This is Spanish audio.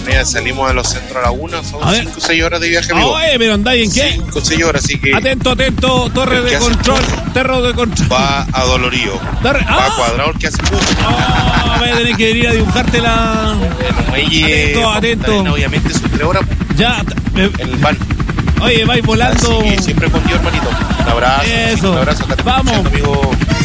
Mira, salimos de los centros a la 1, son 5 o 6 horas de viaje, amigo. Oye, pero andáis en qué? 5 o 6 horas, así que... Atento, torre de control, Va a Dolorío. Va a Cuadrado, que hace puto. Voy a tener que ir a dibujártela. Atento. Obviamente son 3 horas. Ya. En el van. Oye, vais volando. Así que siempre contigo, hermanito. Un abrazo. Eso. Un abrazo. Vamos. Amigo.